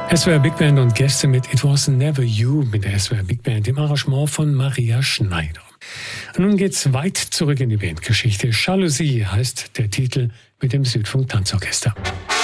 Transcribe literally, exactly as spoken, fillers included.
S W R Big Band und Gäste mit It Was Never You mit der S W R Big Band im Arrangement von Maria Schneider. Und nun geht's weit zurück in die Bandgeschichte. Jalousie heißt der Titel mit dem Südfunk Tanzorchester.